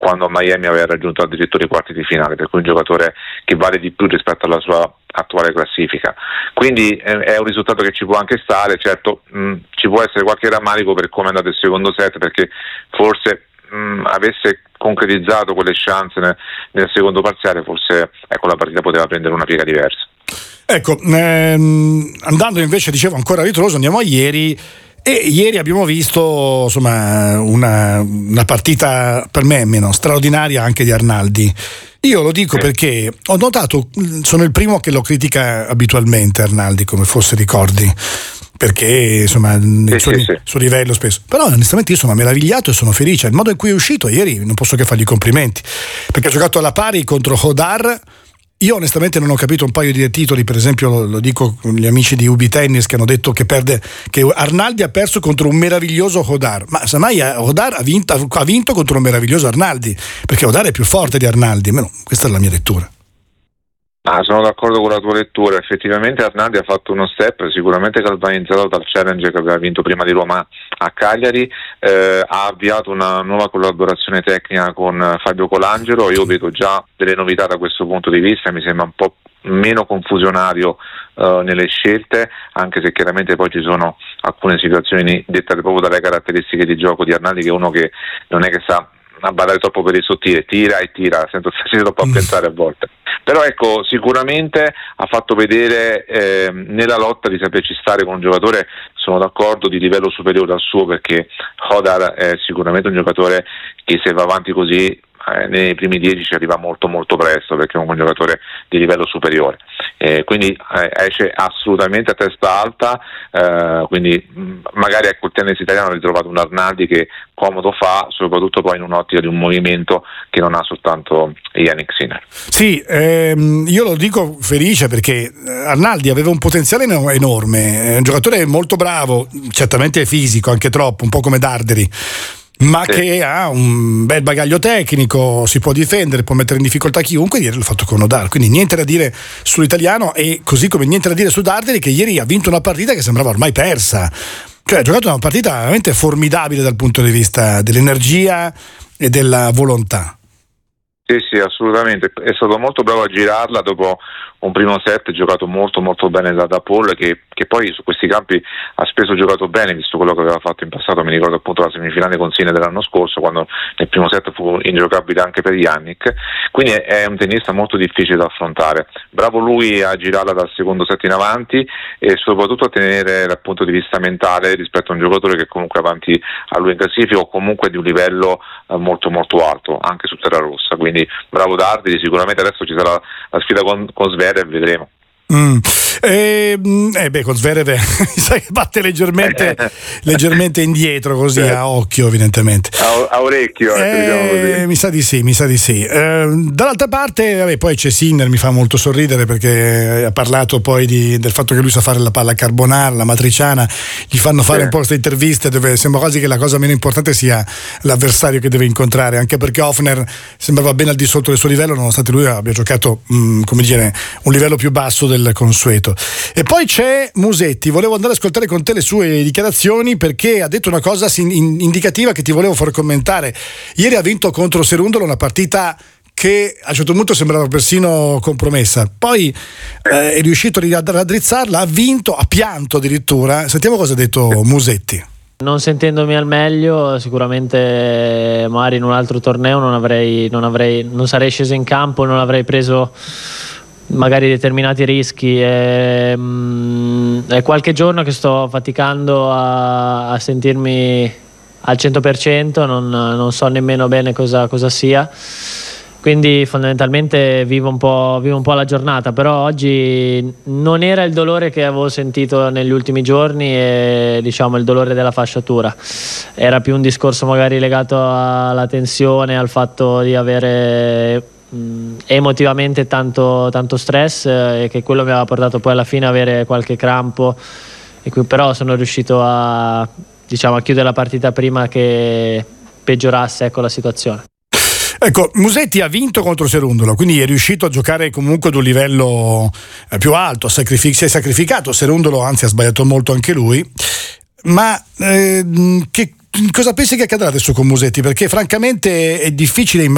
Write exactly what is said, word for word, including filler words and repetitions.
quando a Miami aveva raggiunto addirittura i quarti di finale, per cui un giocatore che vale di più rispetto alla sua attuale classifica. Quindi è, è un risultato che ci può anche stare, certo mh, ci può essere qualche rammarico per come è andato il secondo set, perché forse mh, avesse concretizzato quelle chance nel, nel secondo parziale, forse ecco la partita poteva prendere una piega diversa. Ecco, ehm, andando invece, dicevo, ancora a ritroso, andiamo a ieri. E ieri abbiamo visto insomma una, una partita per me meno straordinaria anche di Arnaldi. Io lo dico perché ho notato, sono il primo che lo critica abitualmente Arnaldi, come forse ricordi, perché insomma il suo, sì, sì. suo livello spesso, però onestamente io sono meravigliato e sono felice. Il modo in cui è uscito ieri non posso che fargli complimenti, perché ha giocato alla pari contro Hodar. Io onestamente non ho capito un paio di titoli, per esempio lo, lo dico con gli amici di Ubi Tennis che hanno detto che perde, che Arnaldi ha perso contro un meraviglioso Hodar, ma semmai Hodar ha vinto, ha vinto contro un meraviglioso Arnaldi, perché Hodar è più forte di Arnaldi, almeno questa è la mia lettura. Ah, sono d'accordo con la tua lettura, effettivamente Arnaldi ha fatto uno step sicuramente galvanizzato dal challenge che aveva vinto prima di Roma a Cagliari, eh, ha avviato una nuova collaborazione tecnica con Fabio Colangelo. Io vedo già delle novità da questo punto di vista, mi sembra un po' meno confusionario uh, nelle scelte, anche se chiaramente poi ci sono alcune situazioni dettate proprio dalle caratteristiche di gioco di Arnaldi, che è uno che non è che sa a badare troppo per il sottile, tira e tira senza starsi troppo a pensare a volte. Però ecco, sicuramente ha fatto vedere eh, nella lotta di saperci stare con un giocatore, sono d'accordo, di livello superiore al suo, perché Hodar è sicuramente un giocatore che se va avanti così eh, nei primi dieci ci arriva molto molto presto, perché è un giocatore di livello superiore. Eh, quindi eh, esce assolutamente a testa alta, eh, quindi mh, magari ecco il tennis italiano ha ritrovato un Arnaldi che comodo fa, soprattutto poi in un'ottica di un movimento che non ha soltanto Jannik Sinner. Sì, ehm, io lo dico felice perché Arnaldi aveva un potenziale enorme, è un giocatore molto bravo, certamente fisico, anche troppo, un po' come Darderi, ma sì, che ha un bel bagaglio tecnico, si può difendere, può mettere in difficoltà chiunque. Ieri l'ho fatto con Hodar, quindi niente da dire sull'italiano, e così come niente da dire su Darderi, che ieri ha vinto una partita che sembrava ormai persa, cioè ha giocato una partita veramente formidabile dal punto di vista dell'energia e della volontà. Sì, sì, assolutamente, è stato molto bravo a girarla dopo un primo set giocato molto molto bene da, da Paul, che, che poi su questi campi ha spesso giocato bene, visto quello che aveva fatto in passato. Mi ricordo appunto la semifinale con Sinner dell'anno scorso, quando nel primo set fu ingiocabile anche per Jannik, quindi è, è un tennista molto difficile da affrontare. Bravo lui a girarla dal secondo set in avanti e soprattutto a tenere dal punto di vista mentale rispetto a un giocatore che comunque è avanti a lui in classifica, o comunque di un livello eh, molto molto alto anche su terra rossa. Quindi bravo Darderi, sicuramente adesso ci sarà la sfida con, con Zverev, vedremo. Mm. Eh, eh beh, con Zverev mi sa che batte leggermente leggermente indietro, così a occhio, evidentemente a, a orecchio, eh, diciamo così. mi sa di sì, mi sa di sì. Eh, dall'altra parte, vabbè, poi c'è Sinner, mi fa molto sorridere perché ha parlato poi di, del fatto che lui sa fare la palla carbonara, la matriciana, gli fanno fare sì. un po' queste interviste dove sembra quasi che la cosa meno importante sia l'avversario che deve incontrare, anche perché Hoffner sembrava ben al di sotto del suo livello, nonostante lui abbia giocato mh, come dire un livello più basso del consueto. E poi c'è Musetti, volevo andare ad ascoltare con te le sue dichiarazioni, perché ha detto una cosa indicativa che ti volevo far commentare. Ieri ha vinto contro Serundolo una partita che a un certo punto sembrava persino compromessa, poi eh, è riuscito a raddrizzarla, ha vinto, ha pianto addirittura. Sentiamo cosa ha detto Musetti. Non sentendomi al meglio, sicuramente magari in un altro torneo non avrei, non avrei, non sarei sceso in campo, non avrei preso magari determinati rischi. È, è qualche giorno che sto faticando a, a sentirmi al cento per cento, non, non so nemmeno bene cosa, cosa sia, quindi fondamentalmente vivo un po', vivo un po' la giornata. Però oggi non era il dolore che avevo sentito negli ultimi giorni, e diciamo il dolore della fasciatura era più un discorso magari legato alla tensione, al fatto di avere emotivamente tanto, tanto stress, e che quello mi aveva portato poi alla fine a avere qualche crampo, e qui però sono riuscito a, diciamo, a chiudere la partita prima che peggiorasse, ecco, la situazione. Ecco, Musetti ha vinto contro Serundolo, quindi è riuscito a giocare comunque ad un livello più alto, sacrific- si è sacrificato. Serundolo anzi ha sbagliato molto anche lui, ma eh, che cosa pensi che accadrà adesso con Musetti? Perché francamente è difficile immaginare